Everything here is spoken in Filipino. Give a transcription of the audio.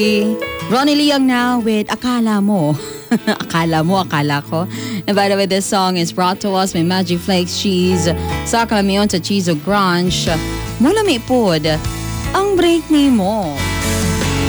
Ronnie Liang now with Akala Mo. Akala mo, akala ko. And by the way, this song is brought to us by Magic Flakes Cheese. Sa kalamiyon sa Cheese o Grunge. Mula may pod, ang break ni mo.